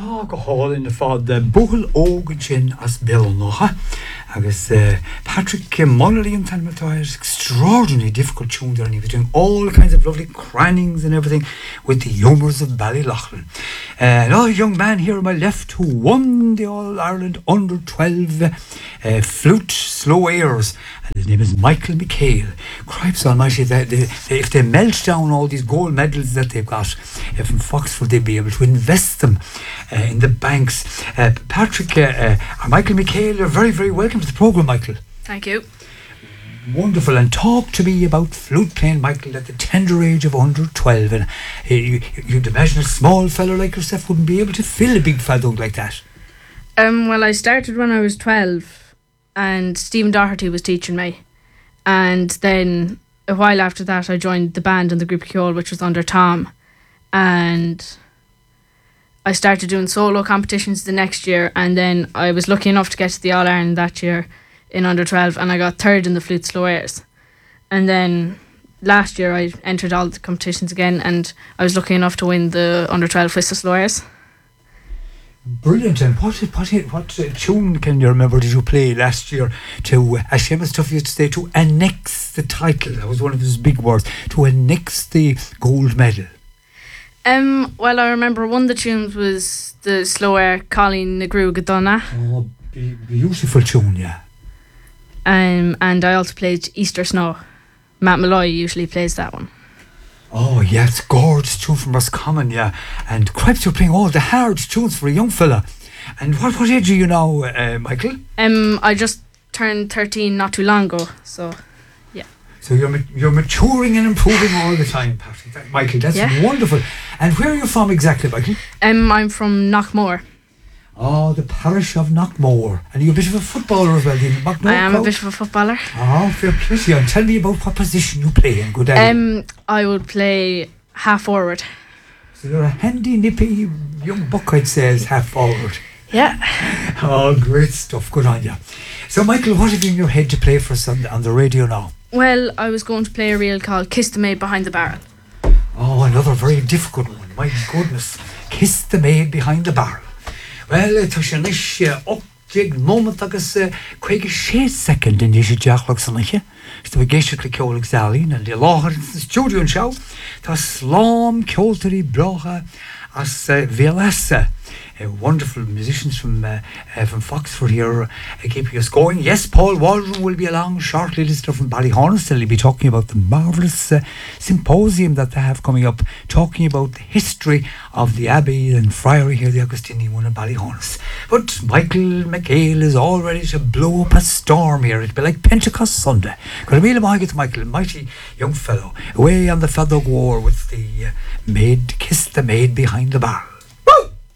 go háil in fád buchal óga sin as Bealnocha agus Patrick Mullally and is extraordinarily difficult tune there, and he was doing all kinds of lovely crannings and everything with the Yeomers of Ballylaughrin. Another young man here on my left who won the All-Ireland Under-12 flute slow airs, and his name is Michael McHale. Cripes almighty, if they melt down all these gold medals that they've got from Foxford, they'd be able to invest them in the banks. Patrick, Michael McHale, you're very, very welcome to the programme, Michael. Thank you. Wonderful. And talk to me about flute playing, Michael, at the tender age of under 12. And you'd imagine a small fellow like yourself wouldn't be able to fill a big fellow like that. Well, I started when I was 12 and Stephen Doherty was teaching me. And then a while after that I joined the band in the Group Kjol, which was under Tom. And I started doing solo competitions the next year, and then I was lucky enough to get to the All-Ireland that year in under 12, and I got third in the flute slow airs. And then last year I entered all the competitions again, and I was lucky enough to win the under 12 whistle slow airs. Brilliant. And what tune can you remember did you play last year to, as Seamus Tuffy used to say, to annex the title? That was one of his big words, to annex the gold medal. Well, I remember one of the tunes was the slow air Colleen Negru Gadonna. Oh, beautiful tune, yeah. And I also played Easter Snow. Matt Malloy usually plays that one. Oh, yeah, it's a gorgeous tune from Roscommon, yeah. And cripes, you're playing all the hard tunes for a young fella. And what age are you now, Michael? I just turned 13 not too long ago, so yeah. So you're maturing and improving all the time, Patrick. Michael, that's wonderful. And where are you from exactly, Michael? I'm from Knockmore. Oh, the parish of Knockmore. And you're a bit of a footballer as well, Knockmore. I am a bit of a footballer. Oh, fair play to you. And tell me about what position you play in good area. I would play half forward. So you're a handy, nippy young buck, I'd say, as half forward. Yeah. Oh, great stuff. Good on you. So, Michael, what have you in your head to play for us on the radio now? Well, I was going to play a reel called Kiss the Maid Behind the Barrel. Oh, another very difficult one. My goodness. Kiss the Maid Behind the Barrel. Well, tá sé níos jig moment agus chuige sé second in dhé sé deachlach san leiche. Sta bh géiste le ceolach zálín and the láthar in the studio an seo. Tá slám ceoltarí bracha as Vialasa. Wonderful musicians from Foxford here keeping us going. Yes, Paul Waldron will be along shortly. Listener from Ballyhonus, he'll be talking about the marvellous symposium that they have coming up, talking about the history of the Abbey and Friary here, the Augustinian one in Ballyhonus. But Michael McHale is all ready to blow up a storm here. It'll be like Pentecost Sunday. Got a real among to Michael, a mighty young fellow, away on the Fadog War with the maid, Kiss the Maid Behind the Barrel.